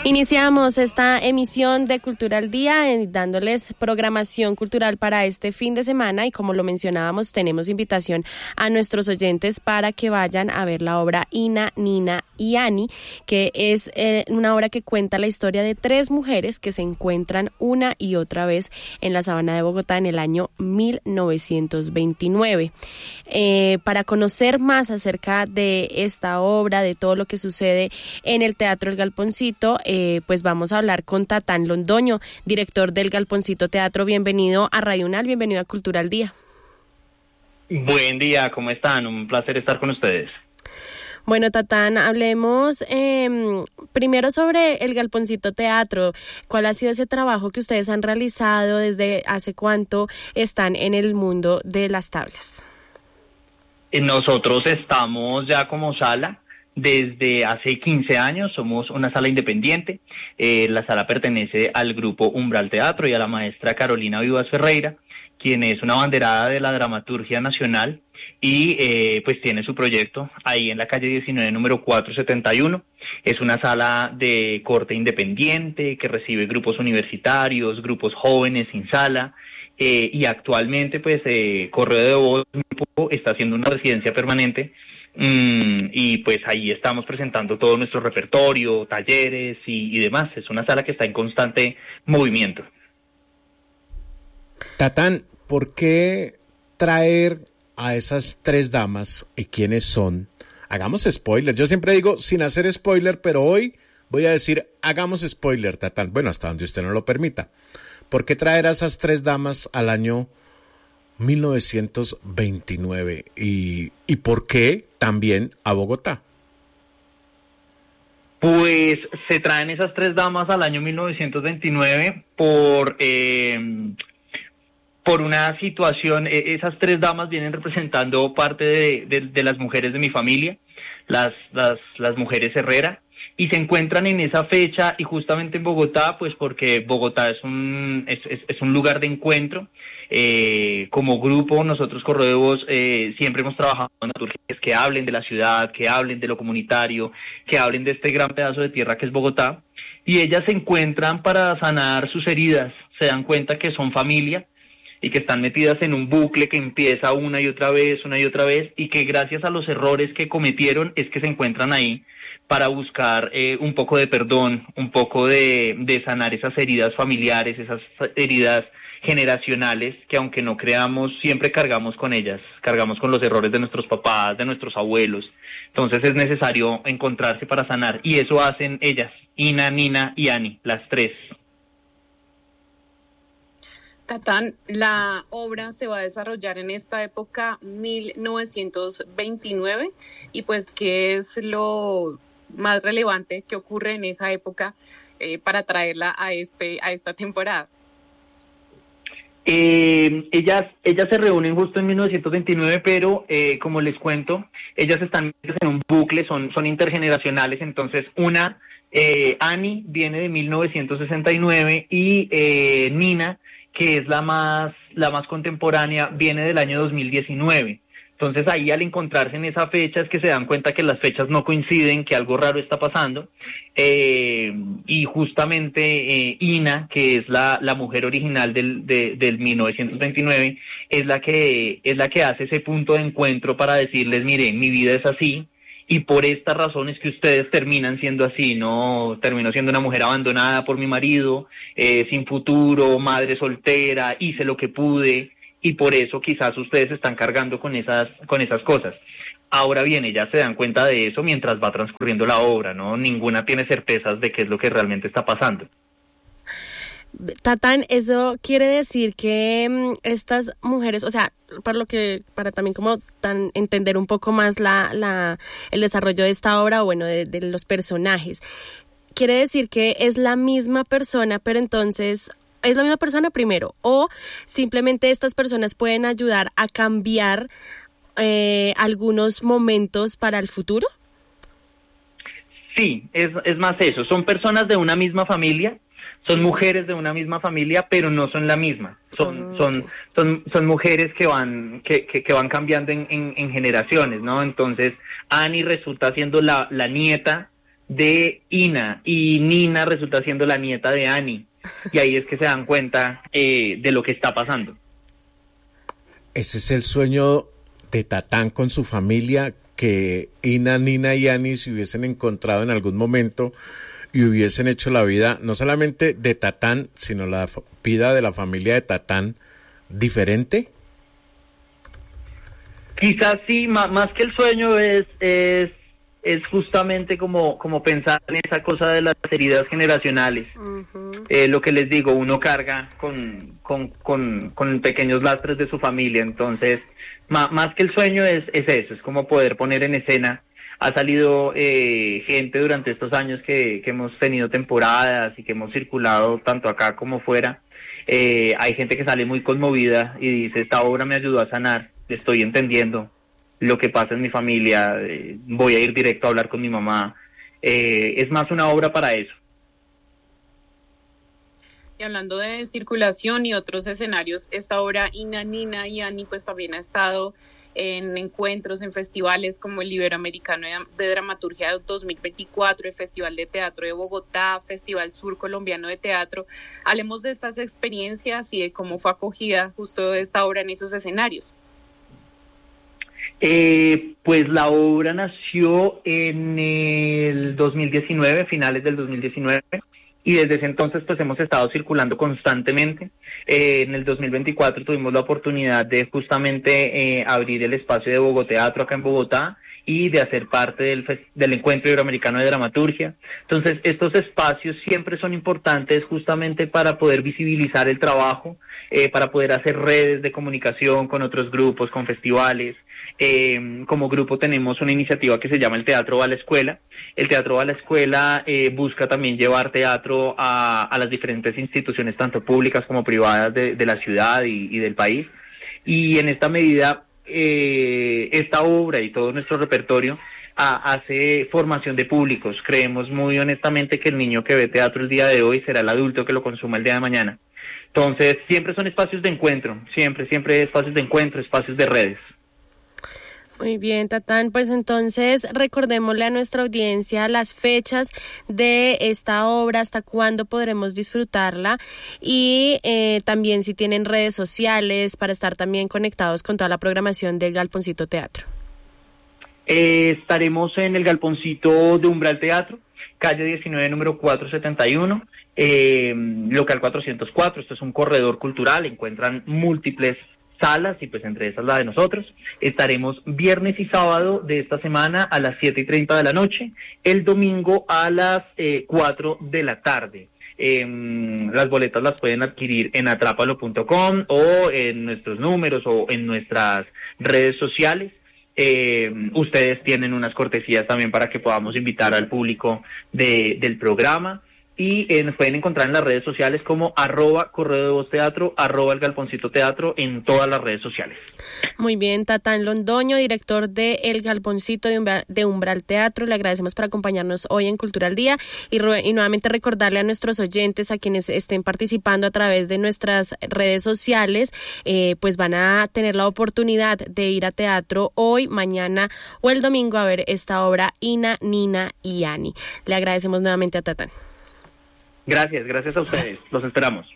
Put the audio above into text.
Iniciamos esta emisión de Cultura al Día dándoles programación cultural para este fin de semana y como lo mencionábamos tenemos invitación a nuestros oyentes para que vayan a ver la obra Ina, Nina y Ani, que es una obra que cuenta la historia de 3 mujeres que se encuentran una y otra vez en la sabana de Bogotá en el año 1929. Para conocer más acerca de esta obra, de todo lo que sucede en el Teatro El Galponcito, pues vamos a hablar con Tatán Londoño, director del Galponcito Teatro. Bienvenido a Radio UNAL, bienvenido a Cultura al Día. Buen día, ¿cómo están? Un placer estar con ustedes. Bueno, Tatán, hablemos primero sobre el Galponcito Teatro. ¿Cuál ha sido ese trabajo que ustedes han realizado? ¿Desde hace cuánto están en el mundo de las tablas? Nosotros estamos ya como sala desde hace 15 años, somos una sala independiente. La sala pertenece al grupo Umbral Teatro y a la maestra Carolina Vivas Ferreira, quien es una abanderada de la dramaturgia nacional y pues tiene su proyecto ahí en la calle 19, número 471. Es una sala de corte independiente que recibe grupos universitarios, grupos jóvenes sin sala. Y actualmente pues Correo de Voz está haciendo una residencia permanente y pues ahí estamos presentando todo nuestro repertorio, talleres y demás. Es una sala que está en constante movimiento. Tatán, ¿por qué traer a esas 3 damas y quiénes son? Hagamos spoiler. Yo siempre digo sin hacer spoiler, pero hoy voy a decir hagamos spoiler, Tatán. Bueno, hasta donde usted no lo permita. ¿Por qué traer a esas 3 damas al año 1929? ¿Y por qué también a Bogotá? Pues se traen esas 3 damas al año 1929 por una situación. Esas 3 damas vienen representando parte de las mujeres de mi familia, las mujeres Herrera. Y se encuentran en esa fecha y justamente en Bogotá, pues porque Bogotá es un lugar de encuentro. Como grupo, nosotros Correo de Voz siempre hemos trabajado en dramaturgias que hablen de la ciudad, que hablen de lo comunitario, que hablen de este gran pedazo de tierra que es Bogotá. Y ellas se encuentran para sanar sus heridas, se dan cuenta que son familia y que están metidas en un bucle que empieza una y otra vez, y que gracias a los errores que cometieron es que se encuentran ahí para buscar un poco de perdón, un poco de sanar esas heridas familiares, esas heridas generacionales que aunque no creamos, siempre cargamos con ellas, cargamos con los errores de nuestros papás, de nuestros abuelos. Entonces es necesario encontrarse para sanar y eso hacen ellas, Ina, Nina y Ani, las 3. Tatán, la obra se va a desarrollar en esta época 1929 y pues ¿qué es lo más relevante que ocurre en esa época para traerla a esta temporada? Ellas se reúnen justo en 1929, pero como les cuento, ellas están en un bucle, son intergeneracionales. Entonces Ani viene de 1969 y Nina, que es la más contemporánea, viene del año 2019. Entonces ahí al encontrarse en esa fecha es que se dan cuenta que las fechas no coinciden, que algo raro está pasando. Y justamente Ina, que es la mujer original del 1929, es la que hace ese punto de encuentro para decirles, miren, mi vida es así, y por estas razones que ustedes terminan siendo así, ¿no? Termino siendo una mujer abandonada por mi marido, sin futuro, madre soltera, hice lo que pude, y por eso quizás ustedes están cargando con esas cosas. Ahora bien, ellas se dan cuenta de eso mientras va transcurriendo la obra, ¿no? Ninguna tiene certezas de qué es lo que realmente está pasando. Tatán, eso quiere decir que estas mujeres, o sea, para también como entender un poco más el desarrollo de esta obra, o bueno, de los personajes, quiere decir que es la misma persona, pero entonces ¿es la misma persona primero? ¿O simplemente estas personas pueden ayudar a cambiar algunos momentos para el futuro? Sí, es más eso. Son personas de una misma familia, son mujeres de una misma familia, pero no son la misma. Son mujeres que van cambiando en generaciones, ¿no? Entonces, Ani resulta siendo la nieta de Ina, y Nina resulta siendo la nieta de Annie, y ahí es que se dan cuenta de lo que está pasando. Ese es el sueño de Tatán con su familia, que Ina, Nina y Annie se hubiesen encontrado en algún momento y hubiesen hecho la vida, no solamente de Tatán, sino la vida de la familia de Tatán diferente. Quizás sí, más que el sueño es justamente como pensar en esa cosa de las heridas generacionales. Ujú. Lo que les digo, uno carga con pequeños lastres de su familia, entonces más que el sueño es eso, es como poder poner en escena. Ha salido gente durante estos años que hemos tenido temporadas y que hemos circulado tanto acá como fuera. Hay gente que sale muy conmovida y dice, esta obra me ayudó a sanar, estoy entendiendo lo que pasa en mi familia, voy a ir directo a hablar con mi mamá. Es más una obra para eso. Y hablando de circulación y otros escenarios, esta obra Ina, Nina y Annie pues también ha estado en encuentros, en festivales como el Iberoamericano de Dramaturgia 2024, el Festival de Teatro de Bogotá, Festival Sur Colombiano de Teatro. Hablemos de estas experiencias y de cómo fue acogida justo esta obra en esos escenarios. Pues la obra nació en el 2019, finales del 2019, y desde ese entonces pues hemos estado circulando constantemente. En el 2024 tuvimos la oportunidad de justamente abrir el espacio de Bogoteatro acá en Bogotá y de hacer parte del Encuentro Iberoamericano de Dramaturgia. Entonces estos espacios siempre son importantes justamente para poder visibilizar el trabajo, para poder hacer redes de comunicación con otros grupos, con festivales. Como grupo tenemos una iniciativa que se llama El Teatro va a la Escuela. El Teatro va a la Escuela busca también llevar teatro a las diferentes instituciones, tanto públicas como privadas de la ciudad y del país. Y en esta medida, esta obra y todo nuestro repertorio hace formación de públicos. Creemos muy honestamente que el niño que ve teatro el día de hoy será el adulto que lo consuma el día de mañana. Entonces, siempre son espacios de encuentro, siempre espacios de encuentro, espacios de redes. Muy bien, Tatán, pues entonces recordémosle a nuestra audiencia las fechas de esta obra, hasta cuándo podremos disfrutarla y también si tienen redes sociales para estar también conectados con toda la programación del Galponcito Teatro. Estaremos en el Galponcito de Umbral Teatro, calle 19, número 471, local 404. Esto es un corredor cultural, encuentran múltiples salas y pues entre esas la de nosotros. Estaremos viernes y sábado de esta semana a las 7:30 de la noche, el domingo a las 4 de la tarde. Las boletas las pueden adquirir en atrapalo.com o en nuestros números o en nuestras redes sociales. Ustedes tienen unas cortesías también para que podamos invitar al público del programa. Y nos pueden encontrar en las redes sociales como @Correo de Voz Teatro, @El Galponcito Teatro, en todas las redes sociales. Muy bien, Tatán Londoño, director de El Galponcito de Umbral Teatro, le agradecemos por acompañarnos hoy en Cultura al Día y nuevamente recordarle a nuestros oyentes, a quienes estén participando a través de nuestras redes sociales, pues van a tener la oportunidad de ir a teatro hoy, mañana o el domingo a ver esta obra Ina, Nina y Annie. Le agradecemos nuevamente a Tatán. Gracias a ustedes, los esperamos.